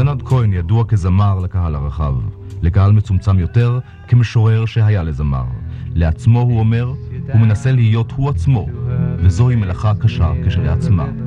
ברנרד כהן ידוע כזמר לקהל הרחב, לקהל מצומצם יותר כמשורר שהיה לזמר. לעצמו הוא אומר, הוא מנסה להיות הוא עצמו, וזוהי מלאכה קשה כשלעצמה.